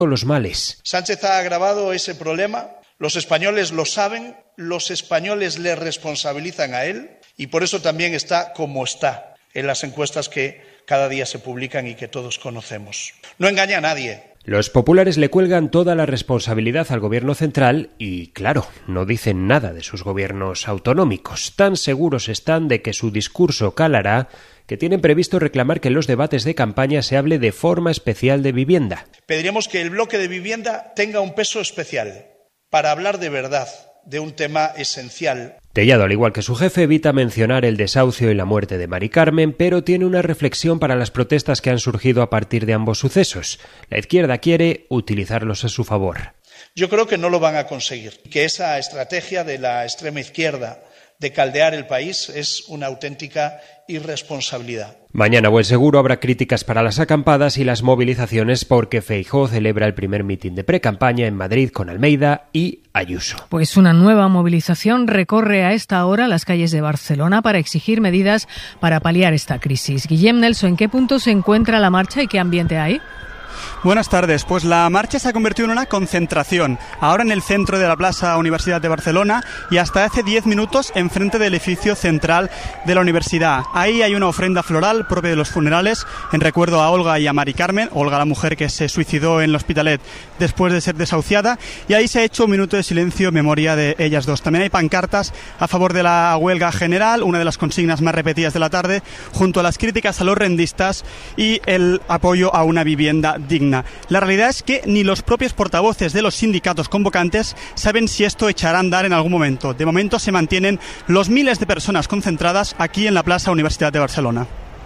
los males. Sánchez ha agravado ese problema, los españoles lo saben, los españoles le responsabilizan a él y por eso también está como está en las encuestas que cada día se publican y que todos conocemos. No engaña a nadie. Los populares le cuelgan toda la responsabilidad al gobierno central y, claro, no dicen nada de sus gobiernos autonómicos. Tan seguros están de que su discurso calará que tienen previsto reclamar que en los debates de campaña se hable de forma especial de vivienda. Pediremos que el bloque de vivienda tenga un peso especial para hablar de verdad de un tema esencial. Tellado, al igual que su jefe, evita mencionar el desahucio y la muerte de Mari Carmen, pero tiene una reflexión para las protestas que han surgido a partir de ambos sucesos. La izquierda quiere utilizarlos a su favor. Yo creo que no lo van a conseguir, que esa estrategia de la extrema izquierda de caldear el país es una auténtica irresponsabilidad. Mañana, buen seguro, habrá críticas para las acampadas y las movilizaciones porque Feijóo celebra el primer mitin de precampaña en Madrid con Almeida y Ayuso. Pues una nueva movilización recorre a esta hora las calles de Barcelona para exigir medidas para paliar esta crisis. Guillem Nelson, ¿en qué punto se encuentra la marcha y qué ambiente hay? Buenas tardes. Pues la marcha se ha convertido en una concentración, ahora en el centro de la Plaza Universidad de Barcelona y hasta hace 10 minutos enfrente del edificio central de la universidad. Ahí hay una ofrenda floral propia de los funerales en recuerdo a Olga y a Mari Carmen, Olga la mujer que se suicidó en el Hospitalet después de ser desahuciada, y ahí se ha hecho un minuto de silencio en memoria de ellas dos. También hay pancartas a favor de la huelga general, una de las consignas más repetidas de la tarde, junto a las críticas a los rendistas y el apoyo a una vivienda digna. La realidad es que ni los propios portavoces de los sindicatos convocantes saben si esto echará a andar en algún momento. De momento se mantienen los miles de personas concentradas aquí en la Plaza Universidad de Barcelona.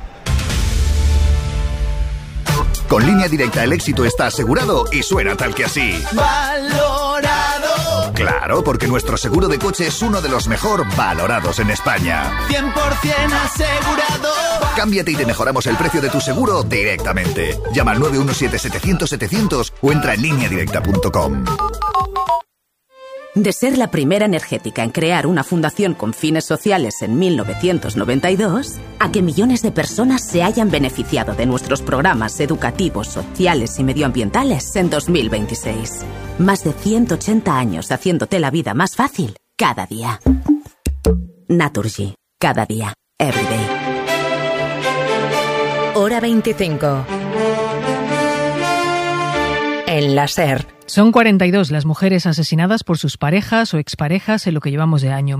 Con Línea Directa el éxito está asegurado y suena tal que así. ¡Valorado! Claro, porque nuestro seguro de coche es uno de los mejor valorados en España. 100% asegurado. Cámbiate y te mejoramos el precio de tu seguro directamente. Llama al 917-700-700 o entra en lineadirecta.com. De ser la primera energética en crear una fundación con fines sociales en 1992, a que millones de personas se hayan beneficiado de nuestros programas educativos, sociales y medioambientales en 2026. Más de 180 años haciéndote la vida más fácil cada día. Naturgy. Cada día. Everyday. Hora 25. En la SER. Son 42 las mujeres asesinadas por sus parejas o exparejas en lo que llevamos de año,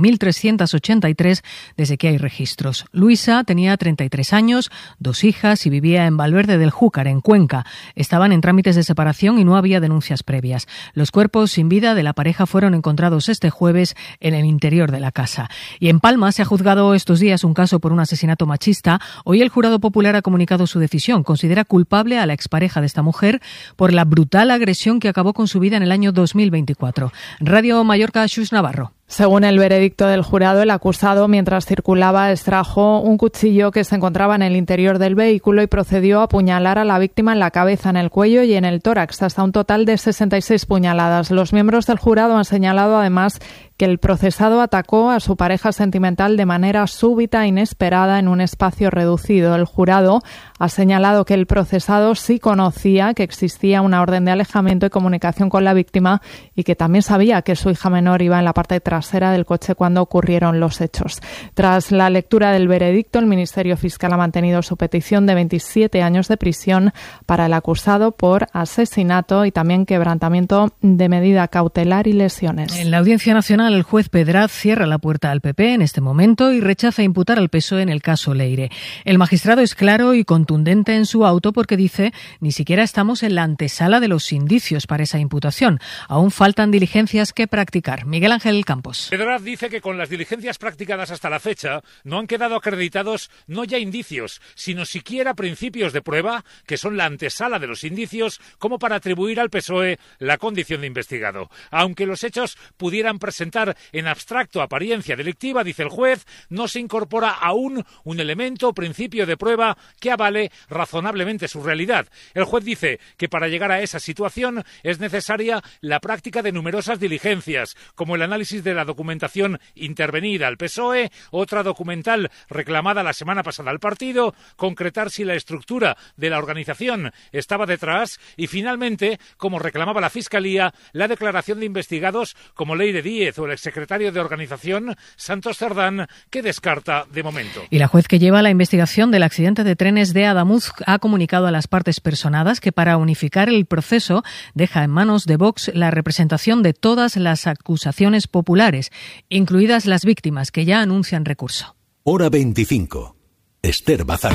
1.383 desde que hay registros. Luisa tenía 33 años, 2 hijas y vivía en Valverde del Júcar, en Cuenca. Estaban en trámites de separación y no había denuncias previas. Los cuerpos sin vida de la pareja fueron encontrados este jueves en el interior de la casa. Y en Palma se ha juzgado estos días un caso por un asesinato machista. Hoy el jurado popular ha comunicado su decisión. Considera culpable a la expareja de esta mujer por la brutal agresión que acabó con su vida en el año 2024. Radio Mallorca, Xus Navarro. Según el veredicto del jurado, el acusado, mientras circulaba, extrajo un cuchillo que se encontraba en el interior del vehículo y procedió a apuñalar a la víctima en la cabeza, en el cuello y en el tórax, hasta un total de 66 puñaladas. Los miembros del jurado han señalado, además, que el procesado atacó a su pareja sentimental de manera súbita e inesperada en un espacio reducido. El jurado ha señalado que el procesado sí conocía que existía una orden de alejamiento y comunicación con la víctima y que también sabía que su hija menor iba en la parte trasera del coche cuando ocurrieron los hechos. Tras la lectura del veredicto, el Ministerio Fiscal ha mantenido su petición de 27 años de prisión para el acusado por asesinato y también quebrantamiento de medida cautelar y lesiones. En la Audiencia Nacional, el juez Pedraz cierra la puerta al PP en este momento y rechaza imputar al PSOE en el caso Leire. El magistrado es claro y contundente en su auto porque dice: ni siquiera estamos en la antesala de los indicios para esa imputación. Aún faltan diligencias que practicar. Miguel Ángel Campos. Pedraz dice que con las diligencias practicadas hasta la fecha no han quedado acreditados no ya indicios, sino siquiera principios de prueba, que son la antesala de los indicios, como para atribuir al PSOE la condición de investigado. Aunque los hechos pudieran presentar en abstracto apariencia delictiva, dice el juez, no se incorpora aún un elemento o principio de prueba que avale razonablemente su realidad. El juez dice que para llegar a esa situación es necesaria la práctica de numerosas diligencias, como el análisis de la documentación intervenida al PSOE, otra documental reclamada la semana pasada al partido, concretar si la estructura de la organización estaba detrás y finalmente, como reclamaba la Fiscalía, la declaración de investigados como Leire Díez o el exsecretario de Organización, Santos Cerdán, que descarta de momento. Y la juez que lleva la investigación del accidente de trenes de Adamuz ha comunicado a las partes personadas que para unificar el proceso deja en manos de Vox la representación de todas las acusaciones populares, incluidas las víctimas que ya anuncian recurso. Hora 25. Esther Bazán.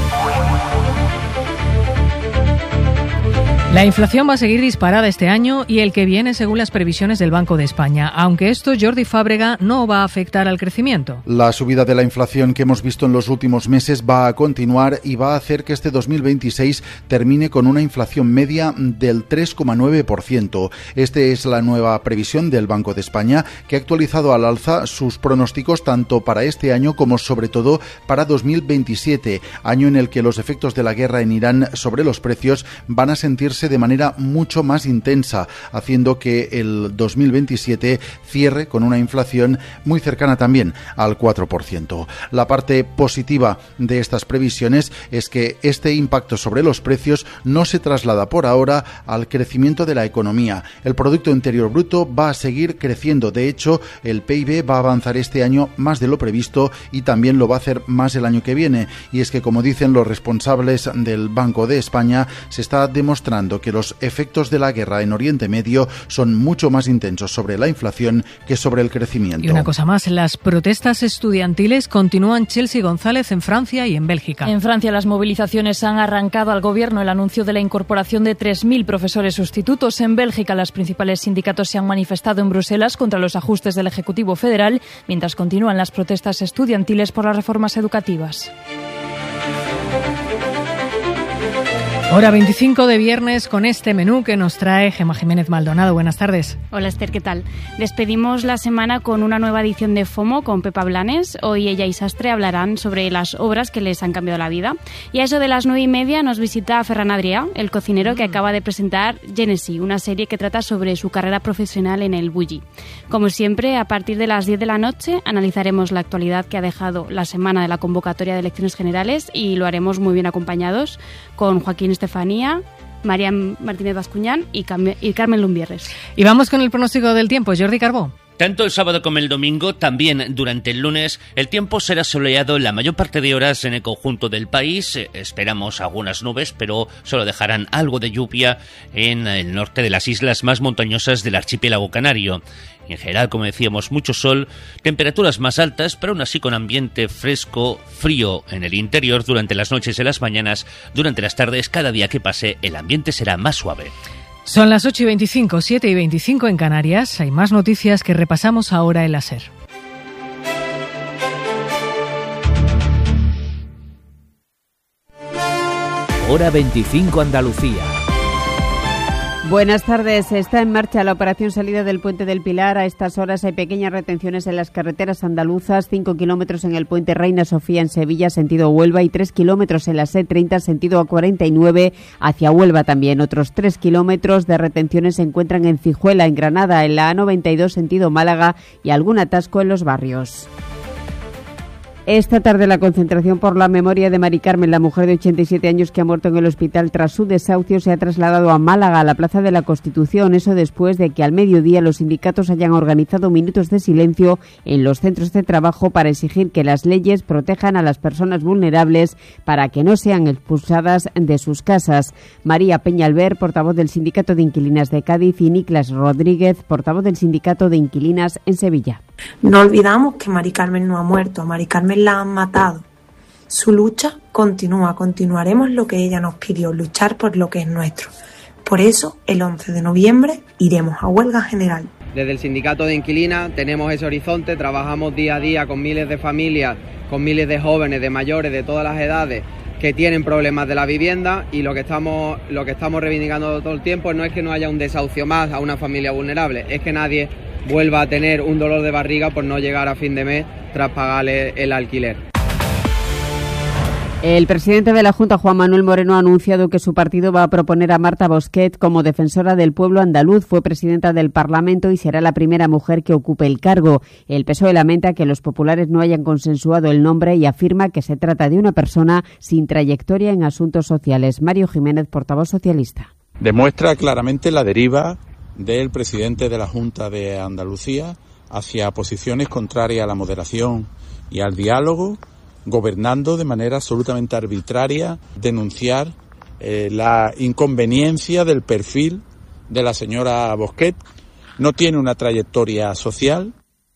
La inflación va a seguir disparada este año y el que viene según las previsiones del Banco de España, aunque esto, Jordi Fábrega, no va a afectar al crecimiento. La subida de la inflación que hemos visto en los últimos meses va a continuar y va a hacer que este 2026 termine con una inflación media del 3,9%. Esta es la nueva previsión del Banco de España, que ha actualizado al alza sus pronósticos tanto para este año como sobre todo para 2027, año en el que los efectos de la guerra en Irán sobre los precios van a sentirse de manera mucho más intensa, haciendo que el 2027 cierre con una inflación muy cercana también al 4%. La parte positiva de estas previsiones es que este impacto sobre los precios no se traslada por ahora al crecimiento de la economía. El Producto Interior Bruto va a seguir creciendo. De hecho, el PIB va a avanzar este año más de lo previsto y también lo va a hacer más el año que viene. Y es que, como dicen los responsables del Banco de España, se está demostrando que los efectos de la guerra en Oriente Medio son mucho más intensos sobre la inflación que sobre el crecimiento. Y una cosa más, las protestas estudiantiles continúan. Chelsea González en Francia y en Bélgica. En Francia las movilizaciones han arrancado al gobierno el anuncio de la incorporación de 3.000 profesores sustitutos. En Bélgica los principales sindicatos se han manifestado en Bruselas contra los ajustes del Ejecutivo Federal, mientras continúan las protestas estudiantiles por las reformas educativas. Hora 25 de viernes con este menú que nos trae Gemma Jiménez Maldonado. Buenas tardes. Hola Esther, ¿qué tal? Despedimos la semana con una nueva edición de FOMO con Pepa Blanes. Hoy ella y Sastre hablarán sobre las obras que les han cambiado la vida. Y a eso de las 9:30 nos visita Ferran Adrià, el cocinero que acaba de presentar Genesí, una serie que trata sobre su carrera profesional en el Bulli. Como siempre, a partir de las 10 de la noche analizaremos la actualidad que ha dejado la semana de la convocatoria de elecciones generales y lo haremos muy bien acompañados con Joaquín Estefanía, María Martínez Bascuñán y Carmen Lumbierres. Y vamos con el pronóstico del tiempo, Jordi Carbó. Tanto el sábado como el domingo, también durante el lunes, el tiempo será soleado la mayor parte de horas en el conjunto del país. Esperamos algunas nubes, pero solo dejarán algo de lluvia en el norte de las islas más montañosas del archipiélago canario. En general, como decíamos, mucho sol, temperaturas más altas, pero aún así con ambiente fresco, frío en el interior durante las noches y las mañanas. Durante las tardes, cada día que pase, el ambiente será más suave. Son las 8:25, 7:25 en Canarias. Hay más noticias que repasamos ahora en la SER. Hora 25 Andalucía. Buenas tardes. Está en marcha la operación salida del Puente del Pilar. A estas horas hay pequeñas retenciones en las carreteras andaluzas, 5 kilómetros en el Puente Reina Sofía en Sevilla, sentido Huelva, y 3 kilómetros en la C30, sentido A49, hacia Huelva también. Otros 3 kilómetros de retenciones se encuentran en Cijuela, en Granada, en la A92, sentido Málaga, y algún atasco en los barrios. Esta tarde la concentración por la memoria de Mari Carmen, la mujer de 87 años que ha muerto en el hospital tras su desahucio, se ha trasladado a Málaga, a la Plaza de la Constitución. Eso después de que al mediodía los sindicatos hayan organizado minutos de silencio en los centros de trabajo para exigir que las leyes protejan a las personas vulnerables para que no sean expulsadas de sus casas. María Peñalver, portavoz del Sindicato de Inquilinas de Cádiz, y Niklas Rodríguez, portavoz del Sindicato de Inquilinas en Sevilla. No olvidamos que Mari Carmen no ha muerto, a Mari Carmen la han matado. Su lucha continúa, continuaremos lo que ella nos pidió, luchar por lo que es nuestro. Por eso, el 11 de noviembre iremos a huelga general. Desde el Sindicato de Inquilinas tenemos ese horizonte, trabajamos día a día con miles de familias, con miles de jóvenes, de mayores, de todas las edades, que tienen problemas de la vivienda, y lo que estamos reivindicando todo el tiempo no es que no haya un desahucio más a una familia vulnerable, es que nadie vuelva a tener un dolor de barriga por no llegar a fin de mes tras pagarle el alquiler. El presidente de la Junta, Juan Manuel Moreno, ha anunciado que su partido va a proponer a Marta Bosquet como defensora del pueblo andaluz. Fue presidenta del Parlamento y será la primera mujer que ocupe el cargo. El PSOE lamenta que los populares no hayan consensuado el nombre y afirma que se trata de una persona sin trayectoria en asuntos sociales. Mario Jiménez, portavoz socialista. Demuestra claramente la deriva del presidente de la Junta de Andalucía hacia posiciones contrarias a la moderación y al diálogo, gobernando de manera absolutamente arbitraria, denunciar la inconveniencia del perfil de la señora Bosquet. No tiene una trayectoria social.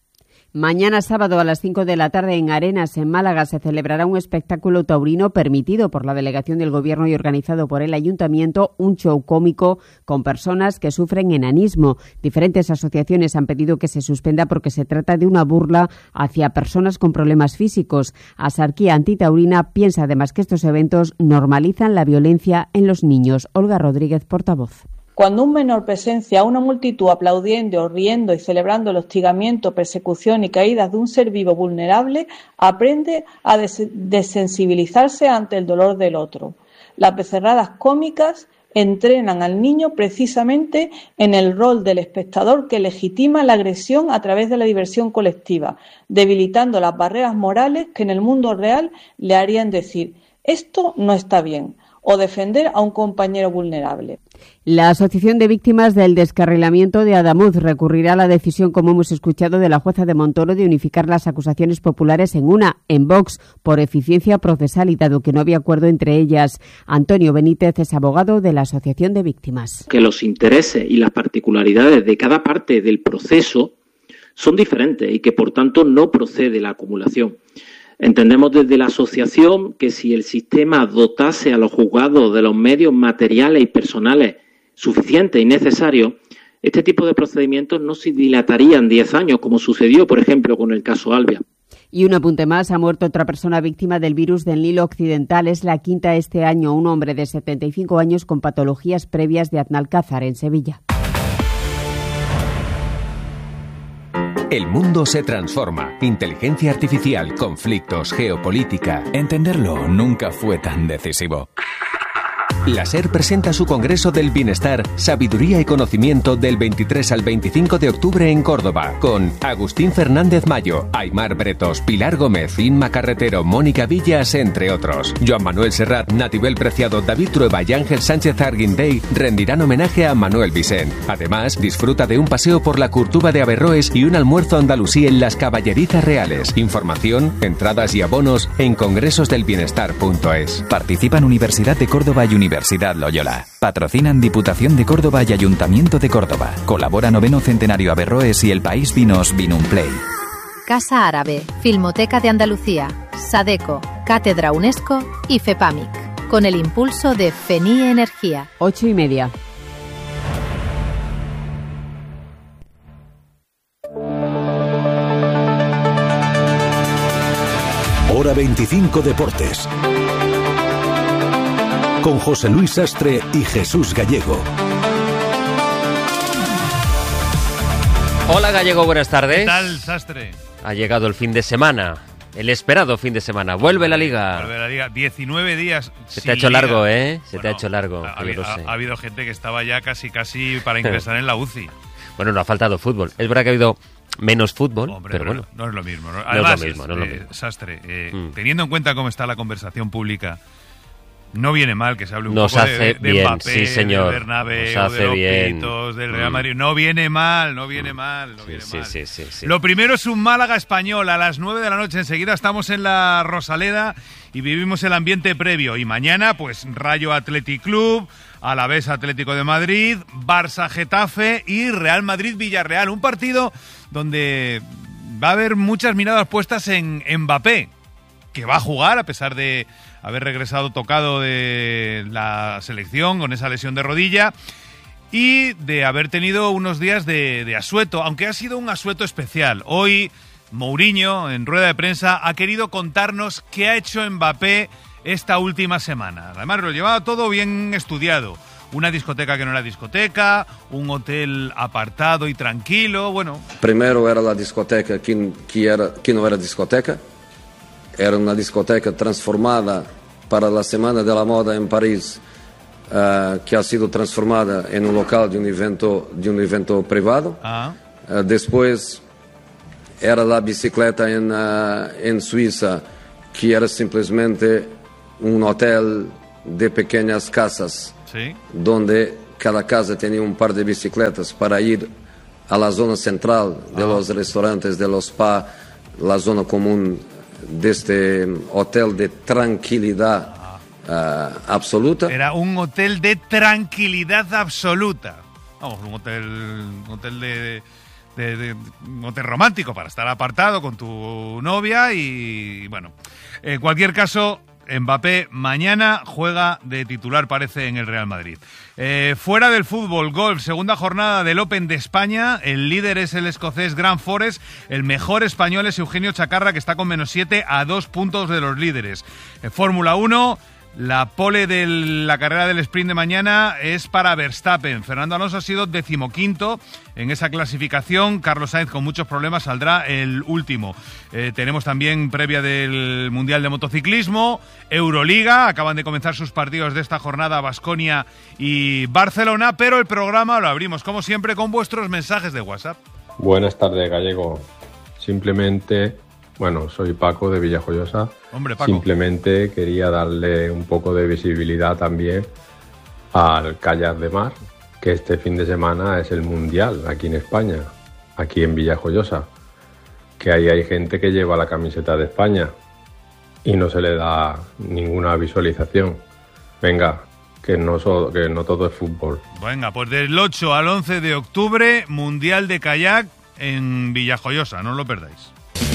Mañana sábado a las 5 de la tarde en Arenas, en Málaga, se celebrará un espectáculo taurino permitido por la delegación del Gobierno y organizado por el Ayuntamiento, un show cómico con personas que sufren enanismo. Diferentes asociaciones han pedido que se suspenda porque se trata de una burla hacia personas con problemas físicos. Asarquía Antitaurina piensa además que estos eventos normalizan la violencia en los niños. Olga Rodríguez, portavoz. Cuando un menor presencia a una multitud aplaudiendo, riendo y celebrando el hostigamiento, persecución y caídas de un ser vivo vulnerable, aprende a desensibilizarse ante el dolor del otro. Las becerradas cómicas entrenan al niño precisamente en el rol del espectador que legitima la agresión a través de la diversión colectiva, debilitando las barreras morales que en el mundo real le harían decir «esto no está bien» o defender a un compañero vulnerable. La Asociación de Víctimas del Descarrilamiento de Adamuz recurrirá a la decisión, como hemos escuchado, de la jueza de Montoro de unificar las acusaciones populares en una, en Vox, por eficiencia procesal y dado que no había acuerdo entre ellas. Antonio Benítez es abogado de la Asociación de Víctimas. Que los intereses y las particularidades de cada parte del proceso son diferentes y que, por tanto, no procede la acumulación. Entendemos desde la asociación que si el sistema dotase a los juzgados de los medios materiales y personales suficientes y necesarios, este tipo de procedimientos no se dilatarían 10 años, como sucedió, por ejemplo, con el caso Albia. Y un apunte más, ha muerto otra persona víctima del virus del Nilo Occidental. Es la quinta este año, un hombre de 75 años con patologías previas de Aznalcázar, en Sevilla. El mundo se transforma. Inteligencia artificial, conflictos, geopolítica. Entenderlo nunca fue tan decisivo. La SER presenta su Congreso del Bienestar, Sabiduría y Conocimiento del 23 al 25 de octubre en Córdoba, con Agustín Fernández Mayo, Aymar Bretos, Pilar Gómez, Inma Carretero, Mónica Villas, entre otros. Joan Manuel Serrat, Natibel Preciado, David Trueba y Ángel Sánchez Arguindey rendirán homenaje a Manuel Vicent. Además, disfruta de un paseo por la Curtuba de Averroes y un almuerzo andalusí en las Caballerizas Reales. Información, entradas y abonos en congresosdelbienestar.es. Participan Universidad de Córdoba y Universidad Loyola. Patrocinan Diputación de Córdoba y Ayuntamiento de Córdoba. Colabora 9º Centenario Averroes y El País Vinos Vinumplay. Casa Árabe, Filmoteca de Andalucía, Sadeco, Cátedra UNESCO y FEPAMIC. Con el impulso de FENI Energía. 8:30. Hora 25 Deportes. Con José Luis Sastre y Jesús Gallego. Hola Gallego, buenas tardes. ¿Qué tal, Sastre? Ha llegado el fin de semana, el esperado fin de semana. Vuelve la Liga. Vuelve la Liga, 19 días. Se te ha hecho largo, ¿eh? Se te ha hecho largo. Ha habido gente que estaba ya casi para ingresar en la UCI. Bueno, no ha faltado fútbol. Es verdad que ha habido menos fútbol, pero bueno. No es lo mismo. ¿No? Además, no es lo mismo. Sastre, teniendo en cuenta cómo está la conversación pública, no viene mal que se hable un poco de Mbappé, sí, señor. de Bernabéu, de los Pitos, del Real Madrid. No viene mal. Sí. Lo primero es un Málaga Español a las 9 de la noche. Enseguida estamos en la Rosaleda y vivimos el ambiente previo. Y mañana, pues, Rayo Athletic Club, Alavés Atlético de Madrid, Barça Getafe y Real Madrid Villarreal. Un partido donde va a haber muchas miradas puestas en Mbappé, que va a jugar a pesar de haber regresado tocado de la selección con esa lesión de rodilla y de haber tenido unos días de asueto, aunque ha sido un asueto especial. Hoy Mourinho, en rueda de prensa, ha querido contarnos qué ha hecho Mbappé esta última semana. Además, lo llevaba todo bien estudiado. Una discoteca que no era discoteca, un hotel apartado y tranquilo, bueno. Primero era la discoteca que no era discoteca. Era una discoteca transformada para la Semana de la Moda en París, que ha sido transformada en un local de un evento privado. Después era la bicicleta en Suiza, que era simplemente un hotel de pequeñas casas, donde cada casa tenía un par de bicicletas para ir a la zona central de los restaurantes, de los spas, la zona común de este hotel de tranquilidad absoluta. Era un hotel de tranquilidad absoluta. Vamos, un hotel un hotel romántico para estar apartado con tu novia y bueno, en cualquier caso, Mbappé mañana juega de titular, parece, en el Real Madrid. Fuera del fútbol, golf, segunda jornada del Open de España. El líder es el escocés Grant Forrest. El mejor español es Eugenio Chacarra, que está con -7 a 2 puntos de los líderes. Fórmula 1... La pole de la carrera del sprint de mañana es para Verstappen. Fernando Alonso ha sido 15º en esa clasificación. Carlos Sainz, con muchos problemas, saldrá el último. Tenemos también previa del Mundial de Motociclismo, Euroliga. Acaban de comenzar sus partidos de esta jornada Baskonia y Barcelona, pero el programa lo abrimos, como siempre, con vuestros mensajes de WhatsApp. Buenas tardes, Gallego. Simplemente... Bueno, soy Paco de Villajoyosa. Hombre, Paco. Simplemente quería darle un poco de visibilidad también al kayak de mar, que este fin de semana es el Mundial aquí en España, aquí en Villajoyosa. Que ahí hay gente que lleva la camiseta de España y no se le da ninguna visualización. Venga, que no todo es fútbol. Venga, pues del 8 al 11 de octubre, Mundial de Kayak en Villajoyosa, no os lo perdáis.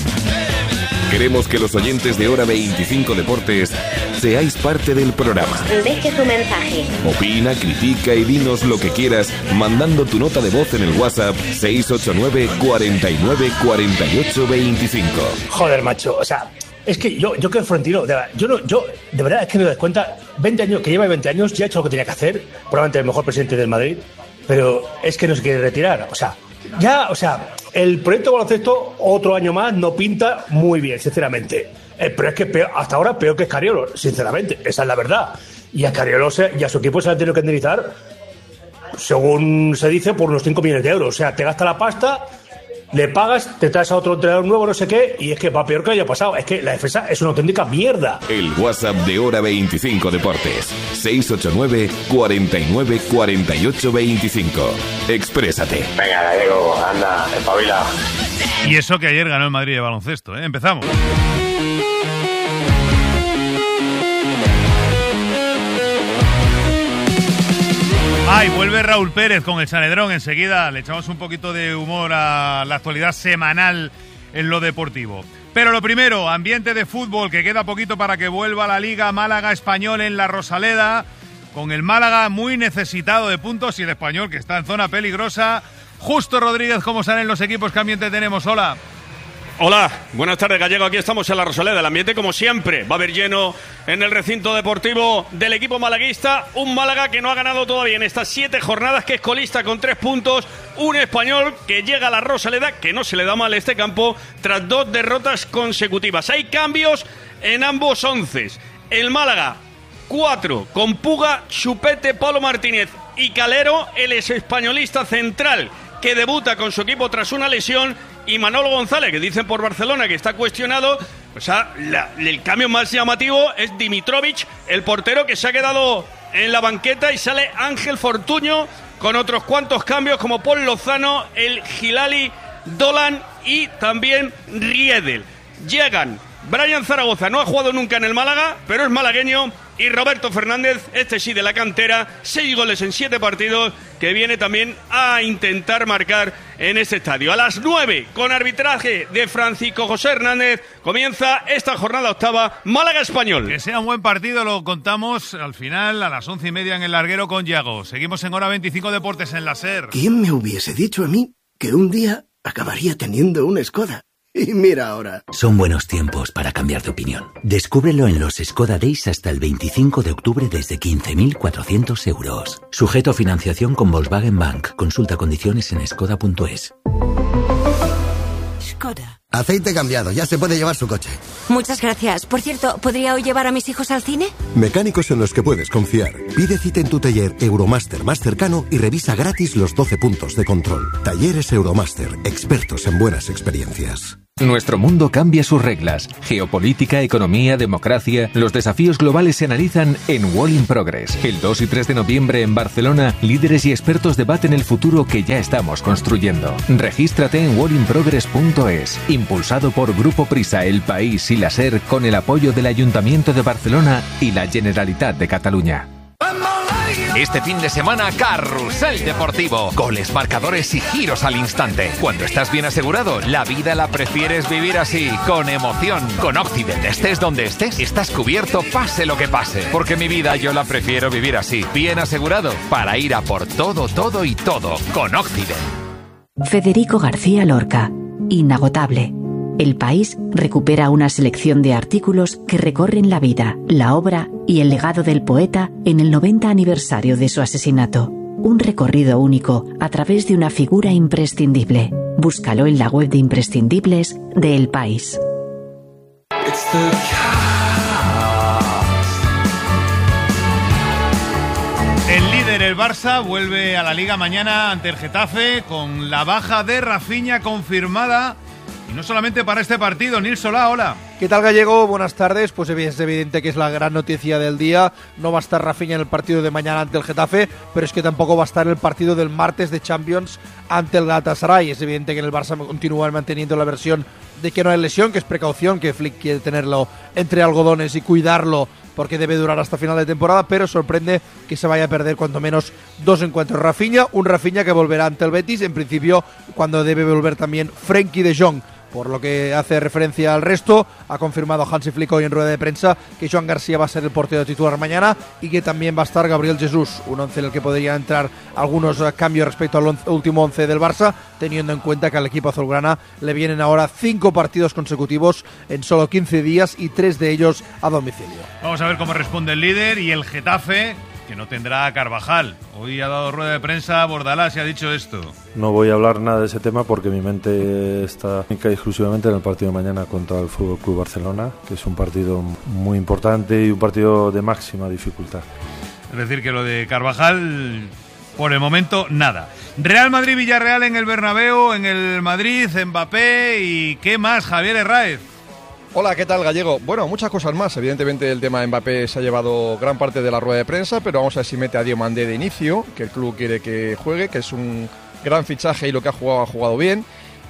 Queremos que los oyentes de Hora 25 Deportes seáis parte del programa. Deje su mensaje. Opina, critica y dinos lo que quieras mandando tu nota de voz en el WhatsApp 689 49 48 25. Joder, macho, o sea, es que yo que Florentino, yo de verdad es que me doy cuenta, 20 años, que lleva 20 años, ya ha hecho lo que tenía que hacer, probablemente el mejor presidente del Madrid, pero es que no se quiere retirar, el proyecto de baloncesto otro año más no pinta muy bien, sinceramente. Pero es que hasta ahora peor que Scariolo, sinceramente, esa es la verdad. Y a Scariolo y a su equipo se le han tenido que indemnizar, según se dice, por unos 5 millones de euros. O sea, te gasta la pasta, le pagas, te traes a otro entrenador nuevo, no sé qué, y es que va peor que haya pasado. Es que la defensa es una auténtica mierda. El WhatsApp de Hora 25 Deportes, 689 49 48 25. Exprésate. Venga, Gallego, anda, espabila. Y eso que ayer ganó el Madrid de baloncesto, ¿eh? Empezamos. Ay, vuelve Raúl Pérez con el Sanedrón. Enseguida le echamos un poquito de humor a la actualidad semanal en lo deportivo. Pero lo primero, ambiente de fútbol, que queda poquito para que vuelva la Liga. Málaga Español en la Rosaleda, con el Málaga muy necesitado de puntos y el Español que está en zona peligrosa. Justo Rodríguez, ¿cómo salen los equipos? ¿Qué ambiente tenemos? Hola. Hola, buenas tardes, Gallego. Aquí estamos en la Rosaleda. El ambiente, como siempre, va a haber lleno en el recinto deportivo del equipo malaguista. Un Málaga que no ha ganado todavía en estas 7 jornadas, que es colista con 3 puntos. Un Español que llega a la Rosaleda, que no se le da mal este campo, tras 2 derrotas consecutivas. Hay cambios en ambos onces. El Málaga, 4, con Puga, Chupete, Pablo Martínez y Calero, el exespañolista central, que debuta con su equipo tras una lesión, y Manolo González, que dicen por Barcelona que está cuestionado. O sea, el cambio más llamativo es Dimitrovic, el portero, que se ha quedado en la banqueta, y sale Ángel Fortuño con otros cuantos cambios como Paul Lozano, el Gilali, Dolan y también Riedel. Llegan Brian Zaragoza, no ha jugado nunca en el Málaga, pero es malagueño, y Roberto Fernández, este sí de la cantera, 6 goles en 7 partidos, que viene también a intentar marcar en este estadio. A las 9, con arbitraje de Francisco José Hernández, comienza esta jornada octava, Málaga Español. Que sea un buen partido, lo contamos al final a las 11:30 en el Larguero con Yago. Seguimos en Hora 25 Deportes en la SER. ¿Quién me hubiese dicho a mí que un día acabaría teniendo una Skoda? Y mira ahora. Son buenos tiempos para cambiar de opinión. Descúbrelo en los Skoda Days hasta el 25 de octubre desde 15.400 euros. Sujeto a financiación con Volkswagen Bank. Consulta condiciones en skoda.es. Skoda. Aceite cambiado, ya se puede llevar su coche. Muchas gracias. Por cierto, ¿podría hoy llevar a mis hijos al cine? Mecánicos en los que puedes confiar. Pide cita en tu taller Euromaster más cercano y revisa gratis los 12 puntos de control. Talleres Euromaster, expertos en buenas experiencias. Nuestro mundo cambia sus reglas. Geopolítica, economía, democracia. Los desafíos globales se analizan en Wall in Progress. El 2 y 3 de noviembre en Barcelona, líderes y expertos debaten el futuro que ya estamos construyendo. Regístrate en wallinprogress.es. Impulsado por Grupo Prisa, El País y la SER, con el apoyo del Ayuntamiento de Barcelona y la Generalitat de Cataluña. Este fin de semana, Carrusel Deportivo. Goles, marcadores y giros al instante. Cuando estás bien asegurado, la vida la prefieres vivir así, con emoción. Con Occident, estés donde estés, estás cubierto pase lo que pase. Porque mi vida yo la prefiero vivir así, bien asegurado, para ir a por todo, todo y todo, con Occident. Federico García Lorca. Inagotable. El País recupera una selección de artículos que recorren la vida, la obra y el legado del poeta en el 90 aniversario de su asesinato. Un recorrido único a través de una figura imprescindible. Búscalo en la web de imprescindibles de El País. El líder, el Barça, vuelve a la Liga mañana ante el Getafe con la baja de Rafinha confirmada. Y no solamente para este partido. Nil Solá, hola. ¿Qué tal, Gallego? Buenas tardes. Pues es evidente que es la gran noticia del día. No va a estar Rafinha en el partido de mañana ante el Getafe, pero es que tampoco va a estar en el partido del martes de Champions ante el Galatasaray. Es evidente que en el Barça continúa manteniendo la versión de que no hay lesión, que es precaución, que Flick quiere tenerlo entre algodones y cuidarlo porque debe durar hasta final de temporada, pero sorprende que se vaya a perder cuanto menos 2 encuentros. Rafinha, un Rafinha que volverá ante el Betis, en principio cuando debe volver también Frenkie de Jong. Por lo que hace referencia al resto, ha confirmado Hansi Flick hoy en rueda de prensa que Joan García va a ser el portero titular mañana y que también va a estar Gabriel Jesús, un once en el que podría entrar algunos cambios respecto al último once del Barça, teniendo en cuenta que al equipo azulgrana le vienen ahora 5 partidos consecutivos en solo 15 días y 3 de ellos a domicilio. Vamos a ver cómo responde el líder y el Getafe, que no tendrá a Carvajal. Hoy ha dado rueda de prensa Bordalás y ha dicho esto. No voy a hablar nada de ese tema porque mi mente está exclusivamente en el partido de mañana contra el FC Barcelona, que es un partido muy importante y un partido de máxima dificultad. Es decir, que lo de Carvajal, por el momento, nada. Real Madrid-Villarreal en el Bernabéu, en el Madrid, Mbappé y ¿qué más, Javier Herráez? Hola, ¿qué tal, Gallego? Bueno, muchas cosas más. Evidentemente el tema de Mbappé se ha llevado gran parte de la rueda de prensa, pero vamos a ver si mete a Diomandé de inicio, que el club quiere que juegue, que es un gran fichaje y lo que ha jugado bien.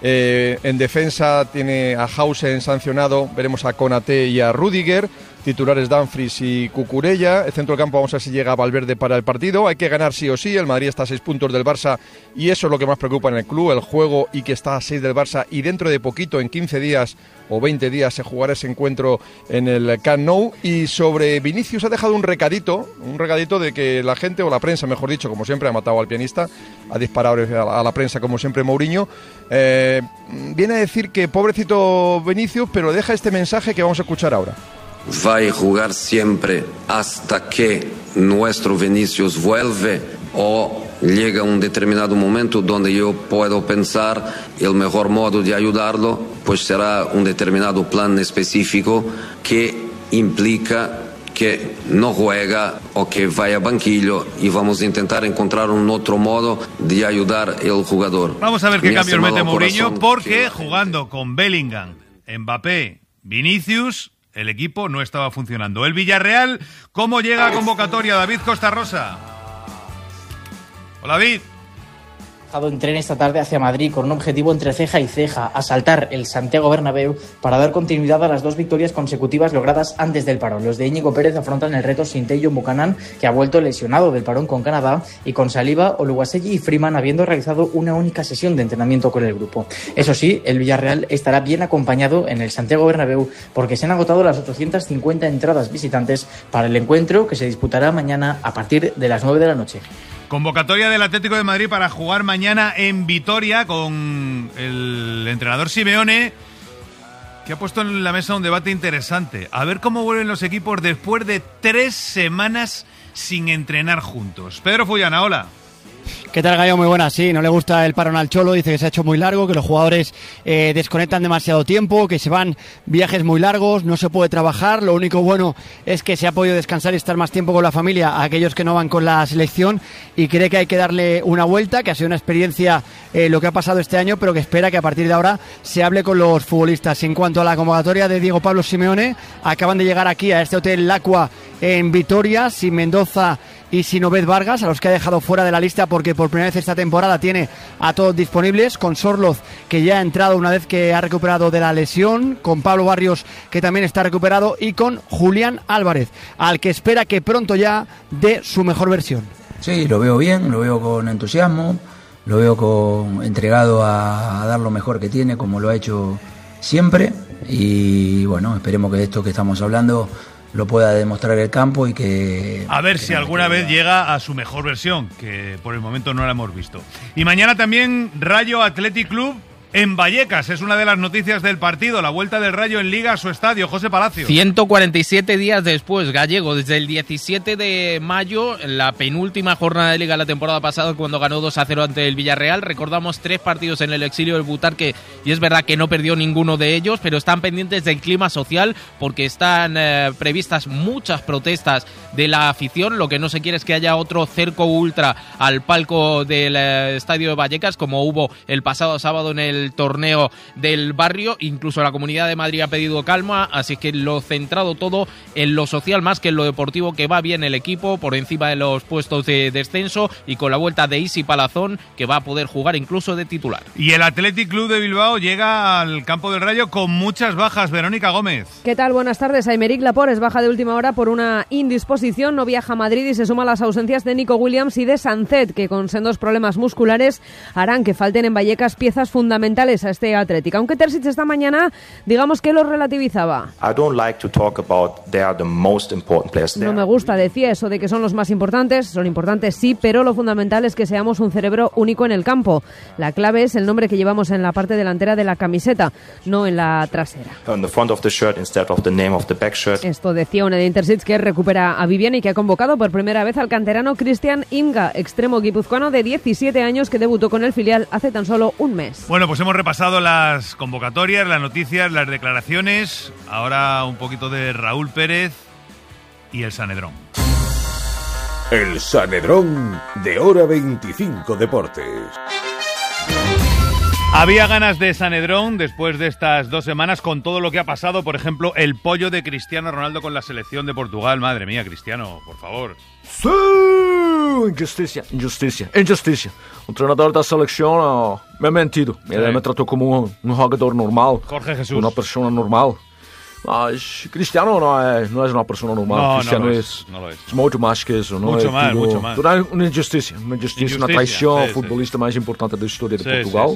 En defensa tiene a Hausen sancionado, veremos a Konaté y a Rüdiger, titulares Dumfries y Cucurella. El centro del campo vamos a ver si llega Valverde para el partido. Hay que ganar sí o sí, el Madrid está a 6 puntos del Barça y eso es lo que más preocupa en el club, el juego, y que está a 6 del Barça, y dentro de poquito, en 15 días o 20 días, se jugará ese encuentro en el Camp Nou. Y sobre Vinicius ha dejado un recadito de que la gente, o la prensa mejor dicho, como siempre, ha matado al pianista, ha disparado a la prensa como siempre Mourinho, viene a decir que pobrecito Vinicius, pero deja este mensaje que vamos a escuchar ahora. Va a jugar siempre hasta que nuestro Vinicius vuelve o llega un determinado momento donde yo puedo pensar el mejor modo de ayudarlo, pues será un determinado plan específico que implica que no juega o que vaya a banquillo, y vamos a intentar encontrar un otro modo de ayudar al jugador. Vamos a ver qué cambios mete Mourinho, porque jugando con Bellingham, Mbappé, Vinicius, el equipo no estaba funcionando. El Villarreal, ¿cómo llega a convocatoria? David Costa Rosa. Hola, David. En tren esta tarde hacia Madrid con un objetivo entre ceja y ceja: asaltar el Santiago Bernabéu para dar continuidad a las 2 victorias consecutivas logradas antes del parón. Los de Íñigo Pérez afrontan el reto sin Tello Buchanan, que ha vuelto lesionado del parón con Canadá, y con Saliba, Oluwaseyi y Freeman habiendo realizado una única sesión de entrenamiento con el grupo. Eso sí, el Villarreal estará bien acompañado en el Santiago Bernabéu porque se han agotado las 850 entradas visitantes para el encuentro, que se disputará mañana a partir de las 9 de la noche. Convocatoria del Atlético de Madrid para jugar mañana en Vitoria con el entrenador Simeone, que ha puesto en la mesa un debate interesante. A ver cómo vuelven los equipos después de 3 semanas sin entrenar juntos. Pedro Fullana, hola. ¿Qué tal, Gallo? Muy buenas. Sí, no le gusta el parón al Cholo, dice que se ha hecho muy largo, que los jugadores desconectan demasiado tiempo, que se van viajes muy largos, no se puede trabajar. Lo único bueno es que se ha podido descansar y estar más tiempo con la familia a aquellos que no van con la selección, y cree que hay que darle una vuelta, que ha sido una experiencia lo que ha pasado este año, pero que espera que a partir de ahora se hable con los futbolistas. En cuanto a la convocatoria de Diego Pablo Simeone, acaban de llegar aquí a este hotel Lacua en Vitoria, sin Mendoza y sin Obed Vargas, a los que ha dejado fuera de la lista porque por primera vez esta temporada tiene a todos disponibles, con Sorloz, que ya ha entrado una vez que ha recuperado de la lesión, con Pablo Barrios, que también está recuperado, y con Julián Álvarez, al que espera que pronto ya dé su mejor versión. Sí, lo veo bien, lo veo con entusiasmo, lo veo entregado a dar lo mejor que tiene, como lo ha hecho siempre, y bueno, esperemos que esto que estamos hablando lo pueda demostrar el campo y que... A ver si alguna vez llega a su mejor versión, que por el momento no la hemos visto. Y mañana también Rayo Athletic Club en Vallecas. Es una de las noticias del partido, la vuelta del Rayo en Liga a su estadio. José Palacio. 147 días después, Gallego, desde el 17 de mayo, la penúltima jornada de Liga la temporada pasada, cuando ganó 2-0 ante el Villarreal. Recordamos 3 partidos en el exilio del Butarque, y es verdad que no perdió ninguno de ellos, pero están pendientes del clima social, porque están previstas muchas protestas de la afición. Lo que no se quiere es que haya otro cerco ultra al palco del estadio de Vallecas, como hubo el pasado sábado en el torneo del barrio. Incluso la Comunidad de Madrid ha pedido calma, así que lo centrado todo en lo social más que en lo deportivo, que va bien el equipo por encima de los puestos de descenso, y con la vuelta de Isi Palazón, que va a poder jugar incluso de titular. Y el Athletic Club de Bilbao llega al campo del Rayo con muchas bajas. Verónica Gómez. ¿Qué tal? Buenas tardes. Aymeric Laporte es baja de última hora por una indisposición, no viaja a Madrid, y se suma a las ausencias de Nico Williams y de Sancet, que con sendos problemas musculares harán que falten en Vallecas piezas fundamentales a este Athletic. Aunque Terzic esta mañana, digamos que lo relativizaba. No me gusta, decía, eso de que son los más importantes. Son importantes, sí, pero lo fundamental es que seamos un cerebro único en el campo. La clave es el nombre que llevamos en la parte delantera de la camiseta, no en la trasera. Esto decía Unai Terzic, que recupera a Vivian y que ha convocado por primera vez al canterano Cristian Inga, extremo guipuzcoano de 17 años que debutó con el filial hace tan solo un mes. Bueno, pues hemos repasado las convocatorias, las noticias, las declaraciones. Ahora un poquito de Raúl Pérez y el Sanedrón. El Sanedrón de Hora 25 Deportes. Había ganas de Sanedrón después de estas 2 semanas con todo lo que ha pasado. Por ejemplo, el pollo de Cristiano Ronaldo con la selección de Portugal. Madre mía, Cristiano, por favor. Sí, injusticia. O treinador da selección me ha mentido. Me trató como un jugador normal. Jorge Jesús. Una persona normal. Mas Cristiano no es una persona normal. No, Cristiano no lo es mucho más que eso. Mucho más. Una injusticia, una traición. Futbolista más importante de la historia de Portugal.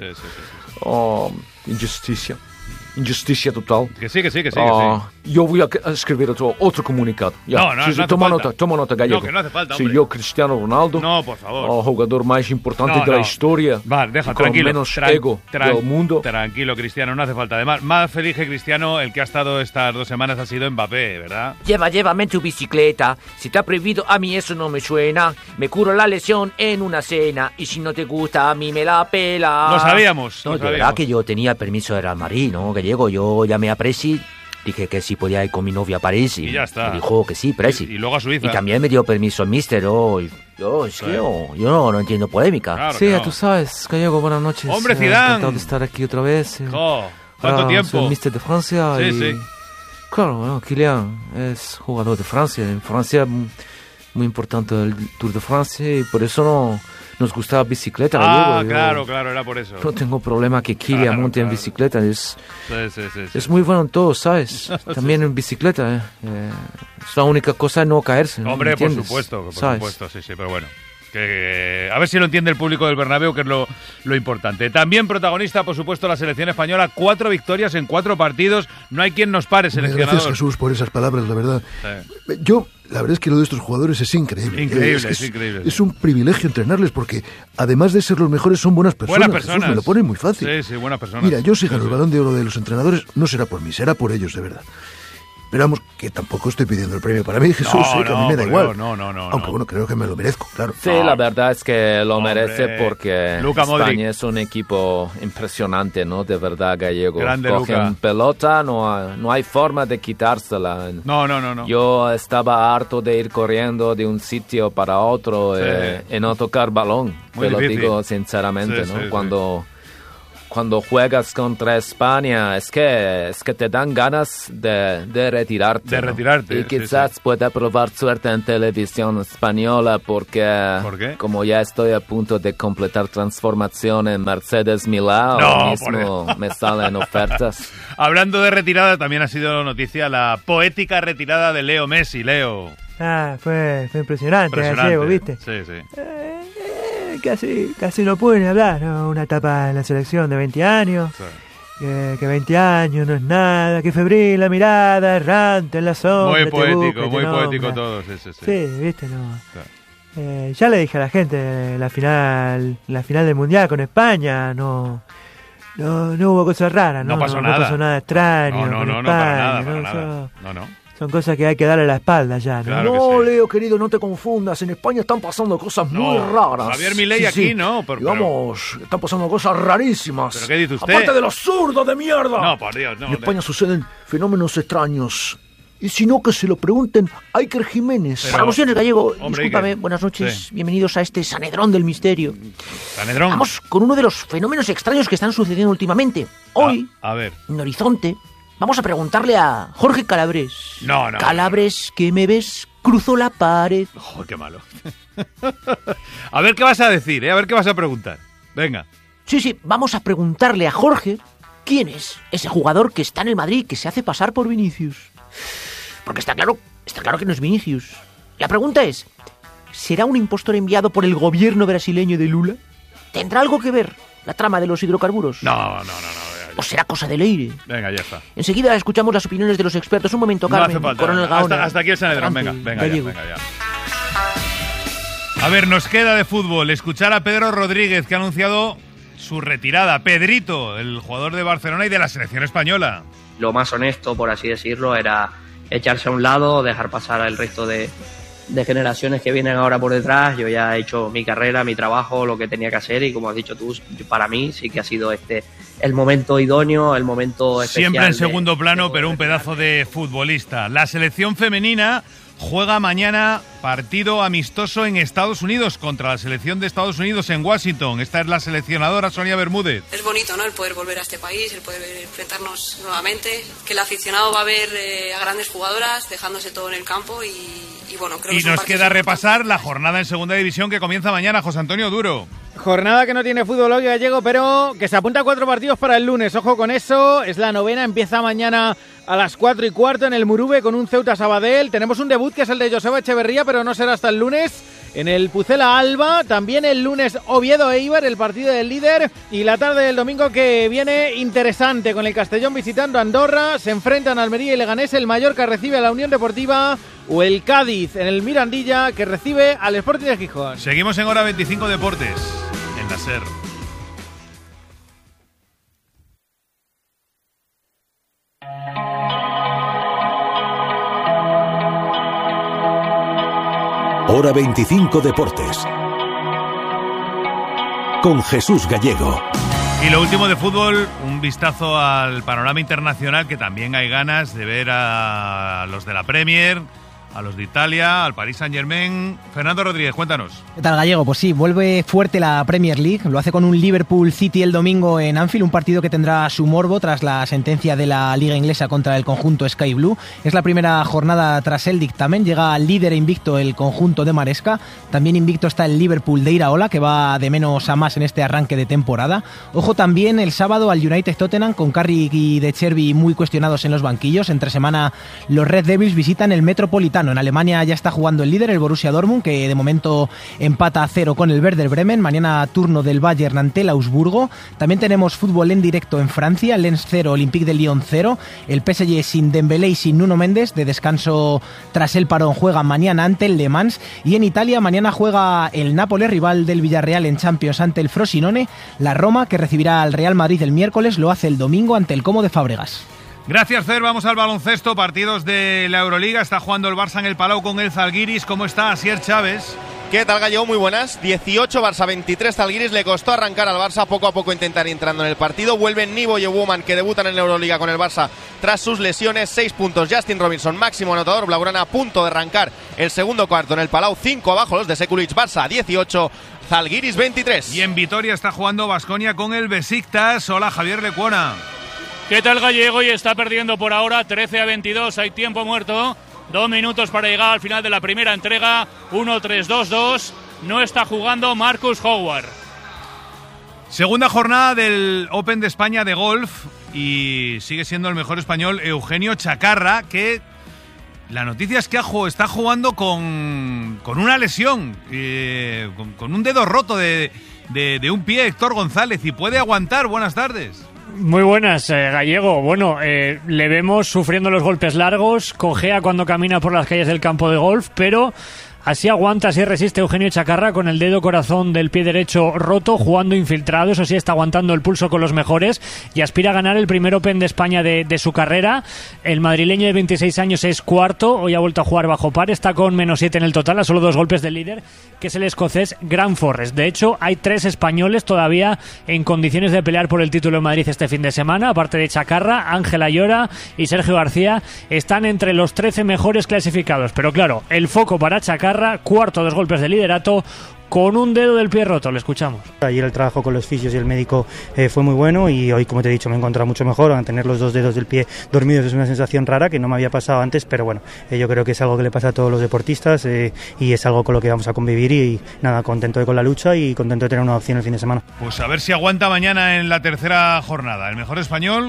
Sí. Injusticia total. Que sí. Yo voy a escribir otro comunicado. Toma nota, Gallego. No, que no hace falta, hombre. Yo, Cristiano Ronaldo, por favor. jugador más importante de la historia. Vale, deja, con tranquilo. menos ego del mundo. Tranquilo, Cristiano, no hace falta. Además, más feliz que Cristiano, el que ha estado estas 2 semanas ha sido Mbappé, ¿verdad? Llévame en tu bicicleta. Si está prohibido, a mí eso no me suena. Me curo la lesión en una cena. Y si no te gusta, a mí me la pela. Lo sabíamos. De verdad que yo tenía el permiso de Real Madrid, ¿no? Gallego, yo llamé a Presi, dije que sí podía ir con mi novia a París. Y ya está. Me dijo que sí, Presi. Y luego a Suiza. Y también me dio permiso el míster. Yo no entiendo polémica. Claro sí, tú sabes, Gallego, buenas noches. ¡Hombre, Zidane! Encantado de estar aquí otra vez. ¿Cuánto tiempo? Soy el míster de Francia. Sí. Claro, Kylian es jugador de Francia. En Francia muy importante el Tour de Francia, y por eso nos gusta la bicicleta. Claro, era por eso. No tengo problema que Kylian monte en bicicleta. Es muy bueno en todo, ¿sabes? También en bicicleta. Es la única cosa no caerse. Hombre, ¿me por entiendes? supuesto, ¿sabes? sí, pero bueno. A ver si lo entiende el público del Bernabéu, que es lo importante. También protagonista, por supuesto, la selección española. 4 victorias en 4 partidos. No hay quien nos pare, seleccionador. Gracias, Jesús, por esas palabras, la verdad. Sí. La verdad es que lo de estos jugadores es increíble. Increíble. Es un privilegio entrenarles, porque además de ser los mejores, son buenas personas. Jesús, me lo ponen muy fácil. Sí, buenas personas. Mira, yo si gano el Balón de Oro de los entrenadores, no será por mí, será por ellos, de verdad. Pero vamos, que tampoco estoy pidiendo el premio para mí, Jesús, que a mí me da igual. Aunque bueno, creo que me lo merezco, claro. Sí, la verdad es que lo merece porque Luka España Modric es un equipo impresionante, ¿no? De verdad, Gallego. Grande Cogen Luka. pelota, no hay forma de quitársela. No. Yo estaba harto de ir corriendo de un sitio para otro y no tocar balón. Muy Te lo difícil. digo sinceramente, Sí, ¿no? sí, Cuando juegas contra España es que te dan ganas de retirarte. De ¿no? retirarte, Y sí, quizás pueda probar suerte en televisión española porque ¿Por qué? como ya estoy a punto de completar transformación en Mercedes Milán, No, ahora por mismo me salen ofertas. Hablando de retirada, también ha sido noticia la poética retirada de Leo Messi. Leo. Fue impresionante, Gallego, ¿viste? Sí. Casi no puede ni hablar, ¿no? Una etapa en la selección de 20 años, que 20 años no es nada, que febril la mirada, errante en la sombra. Muy poético todo, sí. Sí, ¿viste? No. Ya le dije a la gente, la final del Mundial con España, no hubo cosas raras, ¿no? No pasó nada. No pasó nada extraño. No, con para España, nada. No. Son cosas que hay que darle la espalda ya, ¿no? Claro que No, sí. Leo, querido, no te confundas. En España están pasando cosas muy raras. Javier Milei aquí, ¿no? Digamos, están pasando cosas rarísimas. ¿Pero qué dice usted? Aparte del absurdo de mierda. No, por Dios, no. En España suceden fenómenos extraños. Y si no, que se lo pregunten a Iker Jiménez. Por alusiones, Gallego, Hombre, discúlpame, Iker. buenas noches, Sí. bienvenidos a este Sanedrón del Misterio. Sanedrón. Vamos con uno de los fenómenos extraños que están sucediendo últimamente. Hoy, A ver. en Horizonte, vamos a preguntarle a Jorge Calabres. No. Calabres, ¿qué me ves? Cruzó la pared. Joder, qué malo. A ver qué vas a decir, A ver qué vas a preguntar. Venga. Sí, vamos a preguntarle a Jorge quién es ese jugador que está en el Madrid que se hace pasar por Vinicius. Porque está claro que no es Vinicius. La pregunta es, ¿será un impostor enviado por el gobierno brasileño de Lula? ¿Tendrá algo que ver la trama de los hidrocarburos? No. ¿O será cosa de Leire? Venga, ya está. Enseguida escuchamos las opiniones de los expertos. Un momento, No Carmen. hace falta. Coronel Gaona. Hasta aquí el Sanedrón. Venga, Adelante, venga Gallego. ya. A ver, nos queda de fútbol escuchar a Pedro Rodríguez, que ha anunciado su retirada. Pedrito, el jugador de Barcelona y de la selección española. Lo más honesto, por así decirlo, era echarse a un lado, dejar pasar al resto de generaciones que vienen ahora por detrás. Yo ya he hecho mi carrera, mi trabajo, lo que tenía que hacer, y como has dicho tú, para mí sí que ha sido el momento idóneo, el momento especial. Siempre en segundo plano, pero un pedazo de futbolista. La selección femenina juega mañana partido amistoso en Estados Unidos contra la selección de Estados Unidos en Washington. Esta es la seleccionadora Sonia Bermúdez. Es bonito, ¿no?, el poder volver a este país, el poder enfrentarnos nuevamente, que el aficionado va a ver a grandes jugadoras dejándose todo en el campo y bueno, creo que Y son nos partidos queda repasar la jornada en segunda división que comienza mañana. José Antonio Duro. Jornada que no tiene fútbol hoy, Gallego, pero que se apunta a 4 partidos para el lunes. Ojo con eso, es la novena, empieza mañana a las 4:15 en el Murube con un Ceuta Sabadell. Tenemos un debut que es el de Joseba Echeverría, pero no será hasta el lunes. En el Pucela Alba, también el lunes Oviedo Eibar, el partido del líder. Y la tarde del domingo que viene interesante, con el Castellón visitando a Andorra. Se enfrentan Almería y Leganés, el Mallorca recibe a la Unión Deportiva, o el Cádiz en el Mirandilla, que recibe al Sporting de Gijón. Seguimos en Hora 25 Deportes, en la SER. Hora 25 Deportes. Con Jesús Gallego. Y lo último de fútbol, un vistazo al panorama internacional, que también hay ganas de ver a los de la Premier, a los de Italia, al Paris Saint-Germain. Fernando Rodríguez, cuéntanos. ¿Qué tal, Gallego? Pues sí, vuelve fuerte la Premier League. Lo hace con un Liverpool City el domingo en Anfield, un partido que tendrá su morbo tras la sentencia de la Liga Inglesa contra el conjunto Sky Blue. Es la primera jornada tras el dictamen. Llega líder e invicto el conjunto de Maresca. También invicto está el Liverpool de Iraola, que va de menos a más en este arranque de temporada. Ojo también el sábado al United Tottenham, con Carrick y De Cherby muy cuestionados en los banquillos. Entre semana los Red Devils visitan el Metropolitano. En Alemania ya está jugando el líder, el Borussia Dortmund, que de momento empata a 0 con el Werder Bremen. Mañana turno del Bayern ante el Augsburgo. También tenemos fútbol en directo en Francia. Lens 0, Olympique de Lyon 0. El PSG sin Dembélé y sin Nuno Méndez, de descanso tras el parón, juega mañana ante el Le Mans. Y en Italia mañana juega el Nápoles, rival del Villarreal en Champions, ante el Frosinone. La Roma, que recibirá al Real Madrid el miércoles, lo hace el domingo ante el Como de Fábregas. Gracias, Fer. Vamos al baloncesto. Partidos de la Euroliga. Está jugando el Barça en el Palau con el Zalgiris. ¿Cómo está Asier Chávez? ¿Qué tal, Gallego? Muy buenas. 18 Barça, 23 Zalgiris. Le costó arrancar al Barça, poco a poco intentar entrando en el partido. Vuelven Nibo y Woman, que debutan en la Euroliga con el Barça tras sus lesiones. 6 puntos. Justin Robinson, máximo anotador. Blaugrana a punto de arrancar el segundo cuarto en el Palau. 5 abajo los de Sekulic. Barça 18, Zalgiris 23. Y en Vitoria está jugando Baskonia con el Besiktas. Hola, Javier Lecuona. ¿Qué tal, Gallego? Y está perdiendo por ahora 13-22. Hay tiempo muerto. 2 minutos para llegar al final de la primera entrega. 1-3-2-2. No está jugando Marcus Howard. Segunda jornada del Open de España de golf. Y sigue siendo el mejor español Eugenio Chacarra, que la noticia es que está jugando con una lesión, con un dedo roto de un pie, Héctor González, y puede aguantar. Buenas tardes. Muy buenas, Gallego. Bueno, le vemos sufriendo los golpes largos, cojea cuando camina por las calles del campo de golf, pero así aguanta, así resiste Eugenio Chacarra con el dedo corazón del pie derecho roto, jugando infiltrado. Eso sí, está aguantando el pulso con los mejores y aspira a ganar el primer Open de España de su carrera. El madrileño de 26 años es cuarto, hoy ha vuelto a jugar bajo par, está con -7 en el total, a solo 2 golpes del líder, que es el escocés Grant Forrest. De hecho, hay 3 españoles todavía en condiciones de pelear por el título en Madrid este fin de semana, aparte de Chacarra. Ángel Ayora y Sergio García están entre los 13 mejores clasificados, pero claro, el foco para Chacarra, cuarto, 2 golpes de liderato, con un dedo del pie roto. Le escuchamos. Ayer el trabajo con los fisios y el médico fue muy bueno, y hoy, como te he dicho, me he encontrado mucho mejor. Al tener los 2 dedos del pie dormidos es una sensación rara que no me había pasado antes, pero bueno, yo creo que es algo que le pasa a todos los deportistas, y es algo con lo que vamos a convivir, y nada, contento con la lucha y contento de tener una opción el fin de semana. Pues a ver si aguanta mañana en la tercera jornada. El mejor español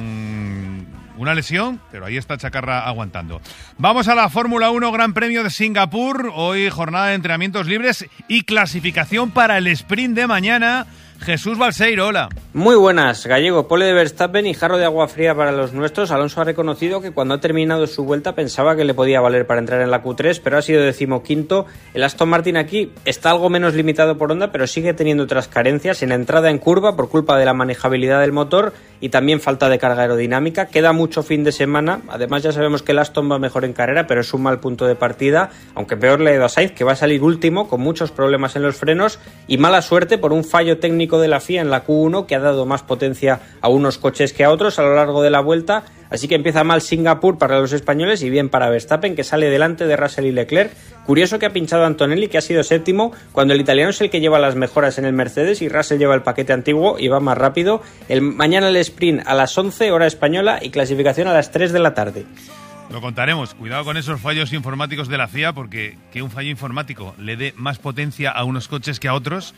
con una lesión, pero ahí está Chacarra aguantando. Vamos a la Fórmula 1 Gran Premio de Singapur. Hoy jornada de entrenamientos libres y clasificación para el sprint de mañana. Jesús Balseiro, hola. Muy buenas, Gallego. Pole de Verstappen y jarro de agua fría para los nuestros. Alonso ha reconocido que cuando ha terminado su vuelta pensaba que le podía valer para entrar en la Q3, pero ha sido 15º. El Aston Martin aquí está algo menos limitado por Honda, pero sigue teniendo otras carencias en la entrada en curva por culpa de la manejabilidad del motor y también falta de carga aerodinámica. Queda mucho fin de semana. Además, ya sabemos que el Aston va mejor en carrera, pero es un mal punto de partida, aunque peor le ha ido a Sainz, que va a salir último con muchos problemas en los frenos y mala suerte por un fallo técnico de la FIA en la Q1 que ha dado más potencia a unos coches que a otros a lo largo de la vuelta. Así que empieza mal Singapur para los españoles y bien para Verstappen, que sale delante de Russell y Leclerc. Curioso que ha pinchado a Antonelli, que ha sido 7º, cuando el italiano es el que lleva las mejoras en el Mercedes y Russell lleva el paquete antiguo y va más rápido. Mañana el sprint a las 11 hora española y clasificación a las 3 de la tarde. Lo contaremos. Cuidado con esos fallos informáticos de la FIA, porque que un fallo informático le dé más potencia a unos coches que a otros,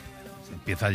empieza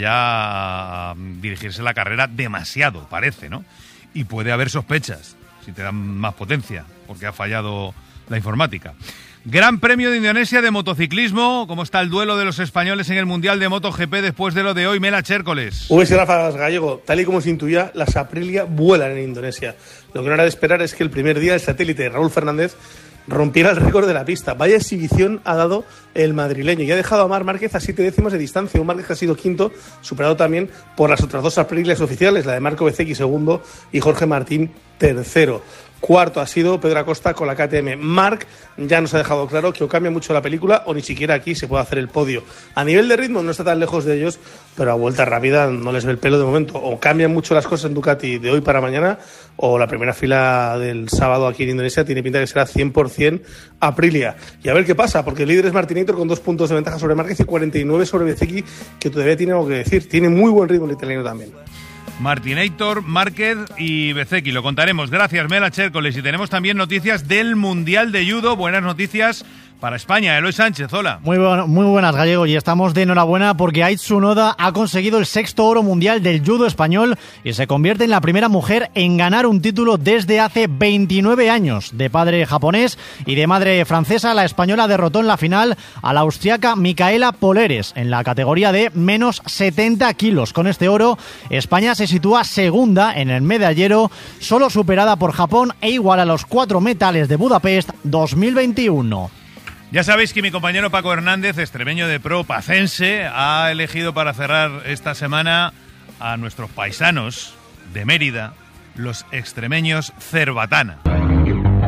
ya a dirigirse la carrera demasiado, parece, ¿no? Y puede haber sospechas si te dan más potencia, porque ha fallado la informática. Gran Premio de Indonesia de motociclismo. ¿Cómo está el duelo de los españoles en el Mundial de MotoGP después de lo de hoy? Mela Chércoles. Uy, ráfagas, Gallego. Tal y como se intuía, las Aprilia vuelan en Indonesia. Lo que no era de esperar es que el primer día el satélite Raúl Fernández rompiera el récord de la pista. Vaya exhibición ha dado el madrileño y ha dejado a Marc Márquez a 7 décimos de distancia. Un Márquez que ha sido quinto, superado también por las otras 2 Aprilias oficiales, la de Marco Bezzecchi segundo y Jorge Martín tercero. Cuarto ha sido Pedro Acosta con la KTM. Marc ya nos ha dejado claro que o cambia mucho la película o ni siquiera aquí se puede hacer el podio. A nivel de ritmo no está tan lejos de ellos, pero a vuelta rápida no les ve el pelo de momento. O cambian mucho las cosas en Ducati de hoy para mañana, o la primera fila del sábado aquí en Indonesia tiene pinta que será 100% Aprilia. Y a ver qué pasa, porque el líder es Martinator con 2 puntos de ventaja sobre Márquez y 49 sobre Bezzecchi, que todavía tiene algo que decir. Tiene muy buen ritmo el italiano también. Martinator, Márquez y Bezzecchi. Lo contaremos. Gracias, Mela Chércoles. Y tenemos también noticias del Mundial de Judo. Buenas noticias para España. Eloy Sánchez, hola. Muy buenas, Gallego, y estamos de enhorabuena porque Aitsu Noda ha conseguido el 6º oro mundial del judo español y se convierte en la primera mujer en ganar un título desde hace 29 años. De padre japonés y de madre francesa, la española derrotó en la final a la austriaca Micaela Poleres en la categoría de menos 70 kilos. Con este oro, España se sitúa segunda en el medallero, solo superada por Japón e igual a los 4 metales de Budapest 2021. Ya sabéis que mi compañero Paco Hernández, extremeño de pro pacense, ha elegido para cerrar esta semana a nuestros paisanos de Mérida, los extremeños Cerbatana.